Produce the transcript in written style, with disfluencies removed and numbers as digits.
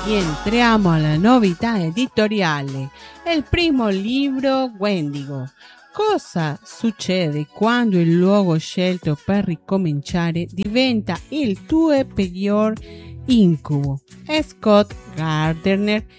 rientriamo alla novità editoriale. Il primo libro, Wendigo. Cosa succede quando il luogo scelto per ricominciare diventa il tuo peggior incubo? Scott Gardner